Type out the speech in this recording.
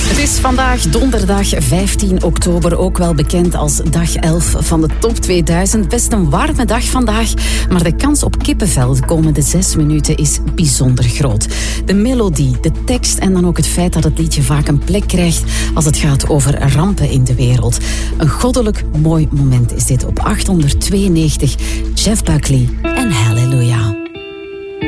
Het is vandaag donderdag 15 oktober, ook wel bekend als dag 11 van de Top 2000. Best een warme dag vandaag, maar de kans op kippenvel de komende 6 minuten is bijzonder groot. De melodie, de tekst en dan ook het feit dat het liedje vaak een plek krijgt als het gaat over rampen in de wereld. Een goddelijk mooi moment is dit op 892. Jeff Buckley en Hallelujah.